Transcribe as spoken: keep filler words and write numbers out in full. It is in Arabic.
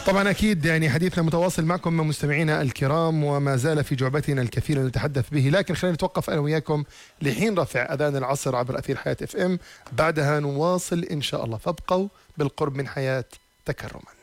طبعا أكيد يعني حديثنا متواصل معكم مستمعينا الكرام، وما زال في جعبتنا الكثير نتحدث به، لكن خلينا نتوقف أنا وياكم لحين رفع أذان العصر عبر أثير حياة اف ام. بعدها نواصل إن شاء الله، فابقوا بالقرب من حياة تكرما.